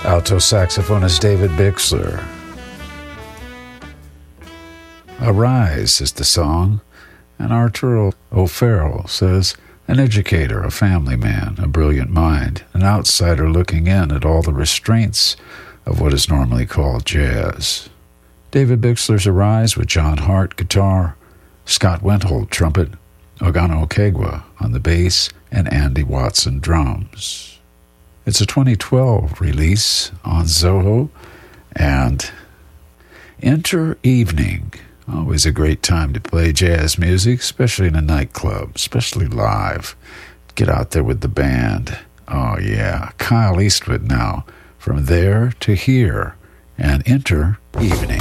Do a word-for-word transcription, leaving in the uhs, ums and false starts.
Alto saxophonist David Bixler. Arise is the song, and Arturo O'Farrell says, an educator, a family man, a brilliant mind, an outsider looking in at all the restraints of what is normally called jazz. David Bixler's Arise with John Hart guitar, Scott Wenthold trumpet, Ogano Okegwa on the bass, and Andy Watson drums. It's a twenty twelve release on Zoho, and Enter Evening. Always a great time to play jazz music, especially in a nightclub, especially live. Get out there with the band. Oh yeah, Kyle Eastwood now. From There to Here, and Enter Evening.